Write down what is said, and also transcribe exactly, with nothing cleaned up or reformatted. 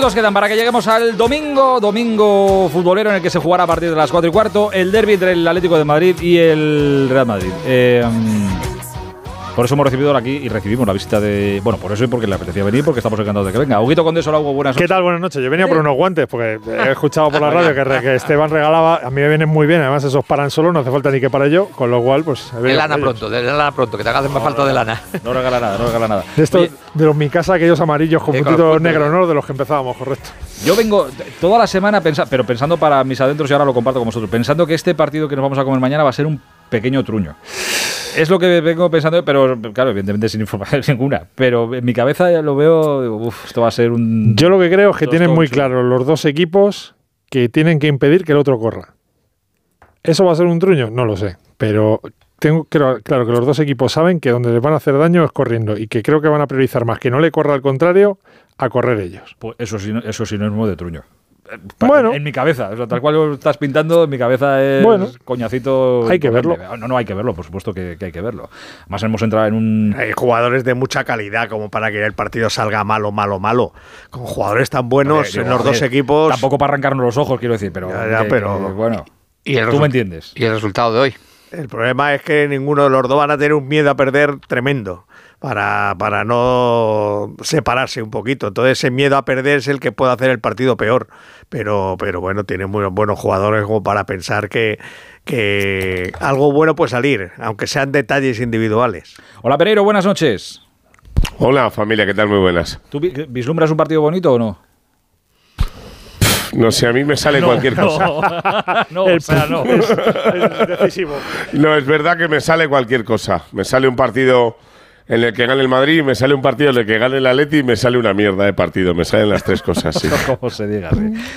minutos quedan para que lleguemos al domingo, domingo futbolero en el que se jugará a partir de las cuatro y cuarto el derbi entre el Atlético de Madrid y el Real Madrid. Eh, por eso hemos recibido aquí y recibimos la visita de... Bueno, por eso y porque le apetecía venir, porque estamos encantados de que venga. Huguito Condés, hola Hugo, buenas noches. ¿Qué tal? Buenas noches. Yo venía por unos guantes, porque he escuchado por la radio que, que Esteban regalaba. A mí me vienen muy bien, además esos paran solo, no hace falta ni que para yo, con lo cual, pues... De lana pronto, de lana pronto, que te hagas más no, falta no, de lana. No regala nada, no regala nada. De estos, Oye, de los mi casa, aquellos amarillos con puntitos negros, ¿no? De los que empezábamos, correcto. Yo vengo toda la semana, pensa, pero pensando para mis adentros, y ahora lo comparto con vosotros, pensando que este partido que nos vamos a comer mañana va a ser un pequeño truño. Es lo que vengo pensando, pero claro, evidentemente sin información ninguna. Pero en mi cabeza ya lo veo, uff, esto va a ser un... Yo lo que creo es que tienen muy claro los dos equipos que tienen que impedir que el otro corra. ¿Eso va a ser un truño? No lo sé, pero tengo claro, claro que los dos equipos saben que donde les van a hacer daño es corriendo y que creo que van a priorizar más que no le corra al contrario a correr ellos. Pues eso sí, eso sí no es modo de truño. Bueno, en, en mi cabeza, o sea, tal cual lo estás pintando, en mi cabeza es bueno, coñacito. Hay que verlo. No, no hay que verlo, por supuesto que, que hay que verlo. Además hemos entrado en un... Hay jugadores de mucha calidad como para que el partido salga malo, malo, malo. Con jugadores tan buenos Oye, en los dos equipos... Tampoco para arrancarnos los ojos, quiero decir, pero... Ya, ya, que, pero que, bueno, y el tú me entiendes. Y el resultado de hoy. El problema es que ninguno de los dos van a tener un miedo a perder tremendo. Para, para no separarse un poquito. Entonces ese miedo a perder es el que puede hacer el partido peor. Pero, pero bueno, tiene muy buenos jugadores como para pensar que, que algo bueno puede salir, aunque sean detalles individuales. Hola Pereiro, buenas noches. Hola familia, ¿qué tal? Muy buenas. ¿Tú vislumbras un partido bonito o no? No sé, a mí me sale no, cualquier no. cosa. no, o sea, no. Es, es decisivo. No, es verdad que me sale cualquier cosa. Me sale un partido en el que gane el Madrid, me sale un partido en el que gane el Atleti y me sale una mierda de partido. Me salen las tres cosas, sí. Como se diga, sí.